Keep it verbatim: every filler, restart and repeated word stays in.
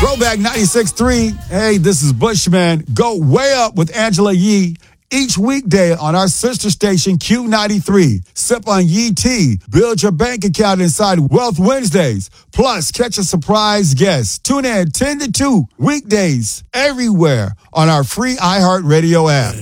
Throwback ninety-six point three. Hey, this is Bushman. Go way up with Angela Yee each weekday on our sister station Q ninety-three. Sip on Yee tea. Build your bank account inside Wealth Wednesdays. Plus, catch a surprise guest. Tune in ten to two weekdays everywhere on our free iHeartRadio app.